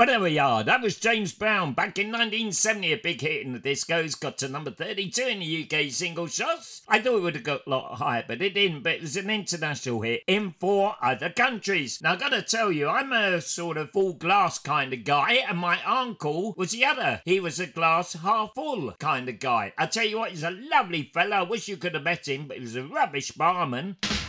But there we are. That was James Brown back in 1970, a big hit in the discos. Got to number 32 in the UK single charts. I thought it would have got a lot higher, but it didn't. But it was an international hit in 4 other countries. Now, I gotta tell you, I'm a sort of full glass kind of guy, and my uncle was the other. He was a glass half full kind of guy. I tell you what, he's a lovely fella. I wish you could have met him, but he was a rubbish barman.